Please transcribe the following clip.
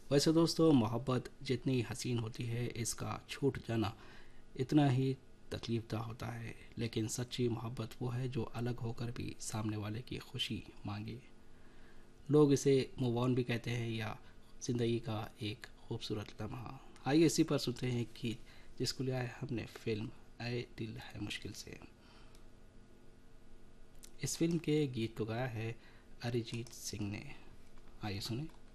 वैसे दोस्तों, मोहब्बत जितनी हसीन होती है, इसका छूट जाना इतना ही तकलीफदा होता है। लेकिन सच्ची मोहब्बत वो है जो अलग होकर भी सामने वाले की खुशी मांगे। लोग इसे मूव ऑन भी कहते हैं, या ज़िंदगी का एक खूबसूरत लम्हा। आइए इसी पर सुनते हैं एक गीत जिसको लिया है हमने फिल्म ऐ दिल है मुश्किल से। इस फिल्म के गीत को गाया है अरिजीत सिंह ने। आइए सुने।